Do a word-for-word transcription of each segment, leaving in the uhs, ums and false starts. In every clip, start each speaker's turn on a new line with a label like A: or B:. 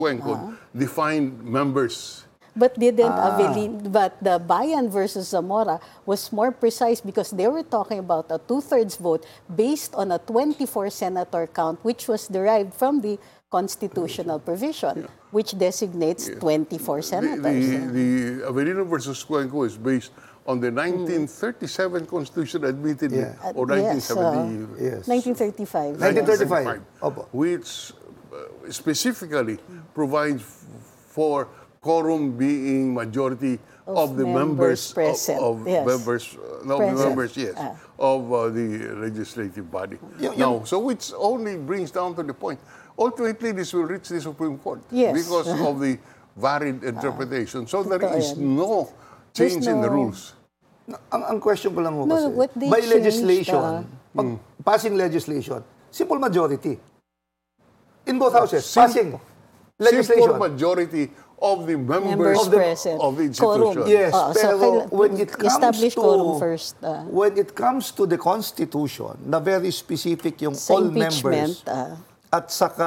A: uh-huh. defined members.
B: But didn't
C: Ah.
B: Avelin, but the Bayan versus Zamora was more precise because they were talking about a two-thirds vote based on a twenty-four senator count, which was derived from the constitutional provision, yeah. which designates yeah. twenty-four senators.
A: The, the, the Avelino versus Cuenco is based on the nineteen thirty-seven mm. Constitution admitted, yeah. or nineteen seventy.
B: Yes, uh, yes. nineteen thirty-five.
C: nineteen thirty-five.
A: Which uh, specifically provides for quorum being majority of, of the members, members
B: present.
A: of, of
B: yes.
A: members, uh, no, the members, yes, uh. of uh, the legislative body. Yeah, now, yeah. so which only brings down to the point. Ultimately, this will reach the Supreme Court
B: yes.
A: because of the varied interpretation. So there is no change no... in the rules.
C: No, ang, ang question ko lang mo
B: no,
C: kasi, by changed, legislation, uh, pag mm. passing legislation, simple majority. In both houses, Sim passing legislation.
A: Simple majority of the members,
B: members
A: of, the,
B: present.
A: of the institution.
C: Yes,
B: uh,
C: pero
B: so
C: when it comes
B: establish
C: to
B: quorum first, uh,
C: when it comes to the Constitution, na very specific yung all members uh, at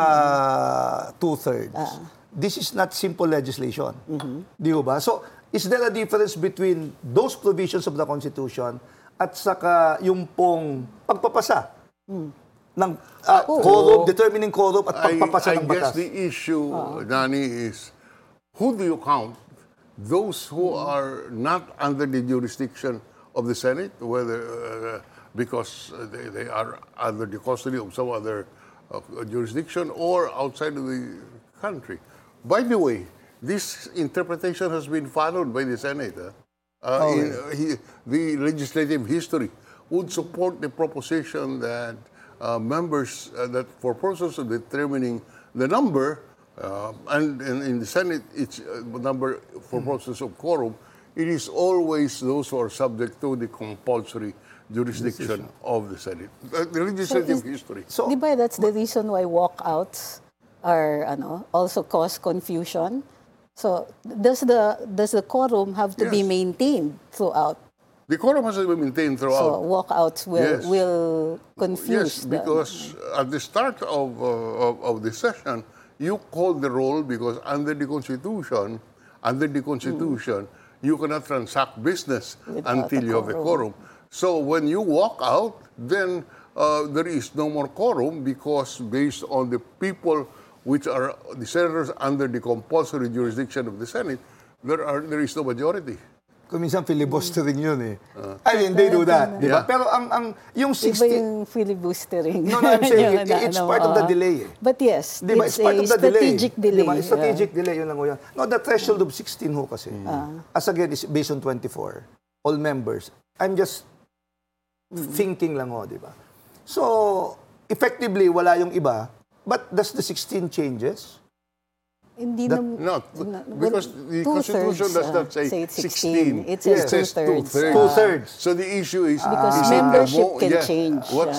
C: saka two-thirds. Uh, this is not simple legislation. Mm-hmm. Di ba? So, is there a difference between those provisions of the Constitution at saka yung pong pagpapasa mm. ng uh, oh, quorum, oh. determining quorum at pagpapasa
A: I,
C: ng
A: I
C: batas?
A: guess the issue, uh, Danny, is who do you count? Those who mm. are not under the jurisdiction of the Senate, whether uh, because they, they are under the custody of some other uh, jurisdiction or outside of the country. By the way, this interpretation has been followed by the Senate. Uh, uh, oh, in, uh, he, the legislative history would support the proposition that uh, members, uh, that for purposes of determining the number, uh, and, and in the Senate, it's uh, number for mm. purposes of quorum, it is always those who are subject to the compulsory jurisdiction of the Senate. Uh, the legislative so is, history.
B: So, di ba that's the reason why walkouts are ano, also cause confusion? So, does the does the quorum have to yes. be maintained throughout?
A: The quorum has to be maintained throughout.
B: So, walkouts will
A: yes.
B: will confuse.
A: Yes, because the, at the start of, uh, of of the session, you call the roll because under the Constitution, under the Constitution, mm. you cannot transact business without until you have a quorum. So when you walk out, then uh, there is no more quorum because based on the people which are the senators under the compulsory jurisdiction of the Senate, there are there is no majority.
C: Kung minsan filibustering yun eh. Uh, I mean, they do that, di ba?
A: Yeah.
C: Pero ang ang yung sixty...
B: Iba yung filibustering.
C: No, no, I'm saying it, it's part of the delay eh.
B: But yes,
C: diba?
B: it's,
C: It's part
B: a
C: of the
B: strategic delay.
C: delay. Diba? Strategic yeah. delay, yun lang yun. No, the threshold of sixteen ho kasi. Uh. As again, is based on twenty-four. All members. I'm just mm. thinking lang ho, di ba? So, effectively, wala yung iba. But does the sixteen changes?
B: Hindi
A: that,
B: na,
A: not, because the Constitution does not say,
B: say it's
A: sixteen.
B: It says
A: yes.
B: two-thirds.
A: Two-thirds.
C: Two-thirds.
A: So the issue is...
B: Because
A: is
B: membership
A: it,
B: can
A: yeah,
B: change.
A: What's